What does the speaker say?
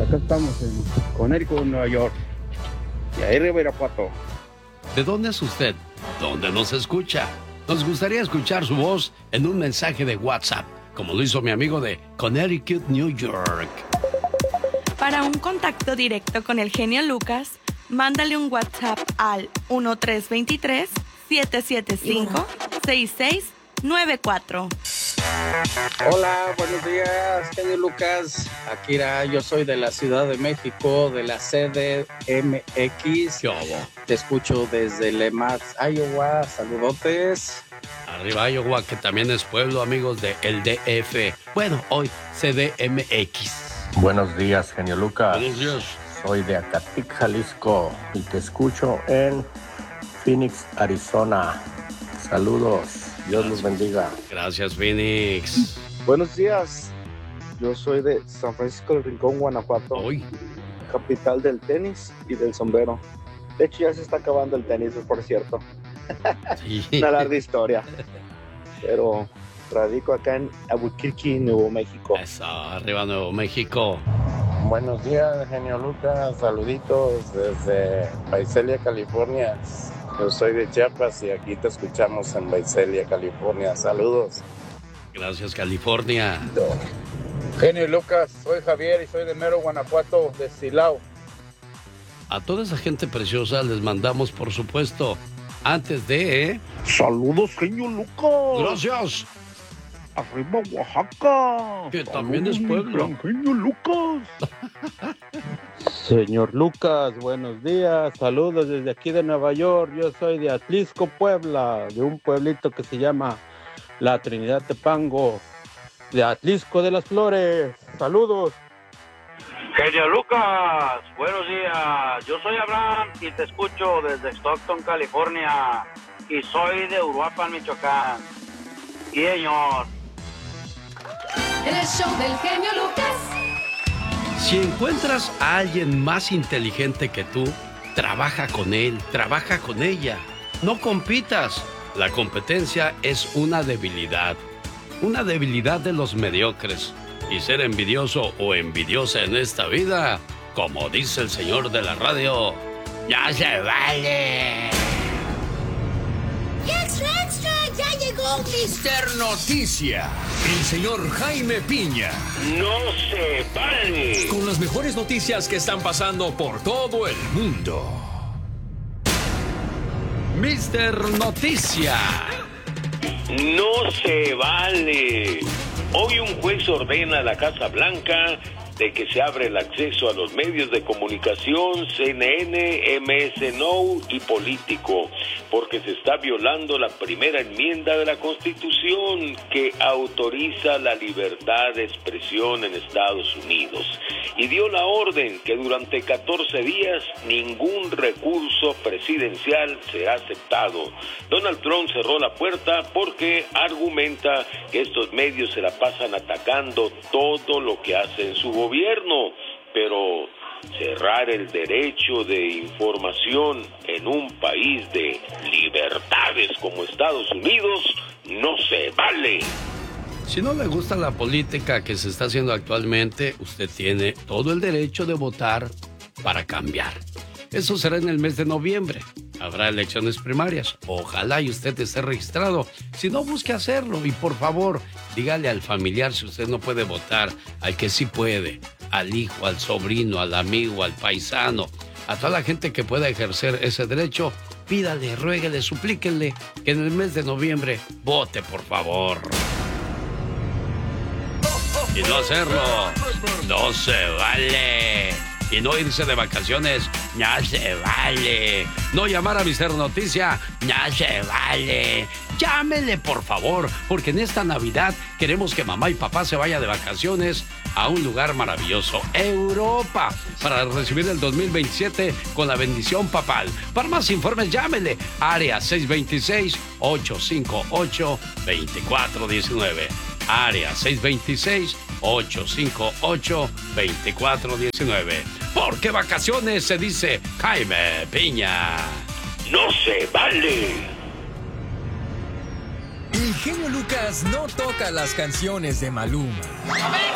acá estamos en Connecticut, Nueva York. Y ahí arriba Irapuato. ¿De dónde es usted? ¿Dónde nos escucha? Nos gustaría escuchar su voz en un mensaje de WhatsApp, como lo hizo mi amigo de Connecticut, New York. Para un contacto directo con el genio Lucas, mándale un WhatsApp al 1323-775-6694. Hola, buenos días, genio Lucas. Akira, yo soy de la Ciudad de México, de la CDMX. Te escucho desde Lemax, Iowa. Saludotes. Arriba Iowa, que también es pueblo, amigos de el DF. Bueno, hoy CDMX. Buenos días, genio Lucas. Buenos días. Soy de Acatic, Jalisco, y te escucho en Phoenix, Arizona. Saludos. Dios los bendiga. Gracias, Phoenix. Buenos días. Yo soy de San Francisco del Rincón, Guanajuato. Hoy. Capital del tenis y del sombrero. De hecho, ya se está acabando el tenis, por cierto. Sí. Una larga historia. Pero radico acá en Albuquerque, Nuevo México. Eso, arriba Nuevo México. Buenos días, genio Lucas. Saluditos desde Visalia, California. Yo soy de Chiapas y aquí te escuchamos en Visalia, California. Saludos. Gracias, California. Genio Lucas, soy Javier y soy de Mero, Guanajuato, de Silao. A toda esa gente preciosa les mandamos, por supuesto, antes de... Saludos, genio Lucas. Gracias. Arriba Oaxaca. Que también es pueblo. Genio Lucas. Señor Lucas, buenos días. Saludos desde aquí de Nueva York. Yo soy de Atlisco, Puebla, de un pueblito que se llama La Trinidad Tepango, de Atlisco de las Flores. Saludos. Genio Lucas, buenos días. Yo soy Abraham y te escucho desde Stockton, California. Y soy de Uruapan, Michoacán. Y señor. El show del genio Lucas. Si encuentras a alguien más inteligente que tú, trabaja con él, trabaja con ella. No compitas. La competencia es una debilidad de los mediocres. Y ser envidioso o envidiosa en esta vida, como dice el señor de la radio, ¡ya se vale! ¡Extra, extra! ¡Ya llegó Mister Noticia! El señor Jaime Piña. ¡No se vale! Con las mejores noticias que están pasando por todo el mundo. Mister Noticia. ¡No se vale! Hoy un juez ordena a la Casa Blanca de que se abre el acceso a los medios de comunicación, CNN, MS Now y Político, porque se está violando la primera enmienda de la Constitución que autoriza la libertad de expresión en Estados Unidos, y dio la orden que durante 14 días ningún recurso presidencial será aceptado. Donald Trump cerró la puerta porque argumenta que estos medios se la pasan atacando todo lo que hace en su gobierno, pero cerrar el derecho de información en un país de libertades como Estados Unidos no se vale. Si no le gusta la política que se está haciendo actualmente, usted tiene todo el derecho de votar para cambiar. Eso será en el mes de noviembre. Habrá elecciones primarias. Ojalá y usted esté registrado. Si no, busque hacerlo. Y por favor, dígale al familiar si usted no puede votar, al que sí puede, al hijo, al sobrino, al amigo, al paisano, a toda la gente que pueda ejercer ese derecho, pídale, ruéguele, suplíquenle que en el mes de noviembre vote, por favor. Y no hacerlo, no se vale. Y no irse de vacaciones, no se vale. No llamar a Mister Noticia, no se vale. Llámele, por favor, porque en esta Navidad queremos que mamá y papá se vayan de vacaciones a un lugar maravilloso, Europa, para recibir el 2027 con la bendición papal. Para más informes, llámele, área 626-858-2419. Área 626-858-2419. Porque vacaciones se dice Jaime Piña. ¡No se vale! El genio Lucas no toca las canciones de Maluma. A ver,